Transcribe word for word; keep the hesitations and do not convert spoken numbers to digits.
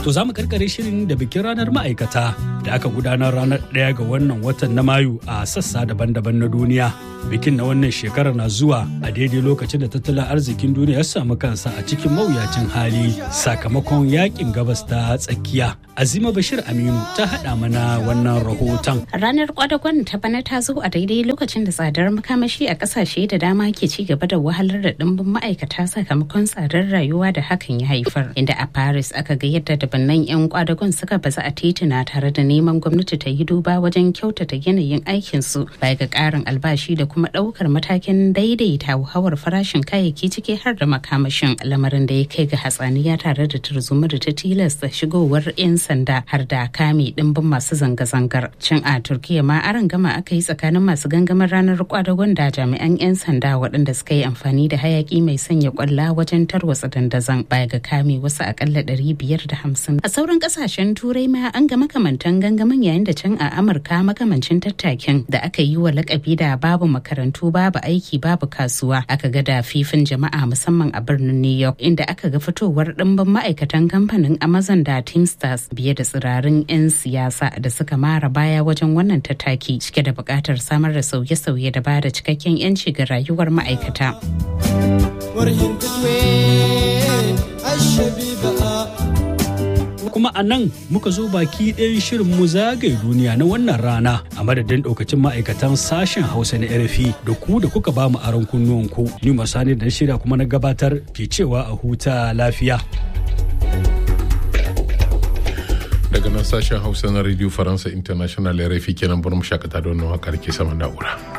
To za mu karkare shirin da bikin ranar ma'aikata da aka gudanar ranar ɗaya ga wannan watan na Mayu a sassa daban-daban na duniya. Bikin na wannan shekarar na zuwa a daidai lokacin da tattalin arzikin duniya ya samu kansa a cikin mawuyacin hali sakamakon yakin gabas ta tsakiya. Azima Bashir Aminu ta haɗa mana wannan rahoton. Ranar kwadagon ta bana ta zo a daidai lokacin da tsadar makamashi a ƙasashe da dama ke ci gaba da wahalar da ɗimbin ma'aikata sakamakon tsadar rayuwa da hakan ya haifar. Inda a Paris aka ga yadda dabannan 'yan kwadagon suka baza a tituna tare da neman gwamnati ta yi duba wajen kyautata yanayin aikinsu baya ga ƙarin albashi da kuma ɗaukar matakin daidaita hauhawar farashin kayayyaki ciki har da makamashin, lamarin da ya kai ga hatsaniya tare da tarzoma da ta tilasta shigowar 'yan sanda har da kame ɗimbin masu zanga-zangar. Cin a Turkiya ma aron gama aka yi tsakanin masu gangamin ranar kwadagon da jami'an 'yan sanda waɗanda suka yi amfani da hayaki mai sanya kwalla wajen tarwatsa dandazon baya ga kame wasu akalla ɗari biyar da hamsin. A sauran ƙasashen turai ma an ga makamantan gangamin, yayin da can a Amurka makamancin tattakin da aka yi wa lakabi da babu makarantu babu aiki babu kasuwa aka ga da fifin jama'a musamman a birnin New York, inda aka ga fitowar ɗimbin ma'aikatan kamfanin Amazon da Teamsters biye da tsirarin 'yan siyasa da suka mara baya wajen wannan tattaki cike da buƙatar samar da sauye-sauye da ba da cikakken 'yanci ga rayuwar ma'aikata. Kuma a nan muka zo baki ɗayan shirin mu zagaye duniya na wannan rana a madadin ɗaukacin ma'aikatan sashen Hausa na R F I da ku da kuka ba mu aron kunnuwanku. Ni Masani da na shirya kuma na gabatar ke cewa a huta lafiya. Daga nan sashen Hausa na Radio Faransa International R F I kenan bar mu shakata da wannan wakar ke sama na'ura.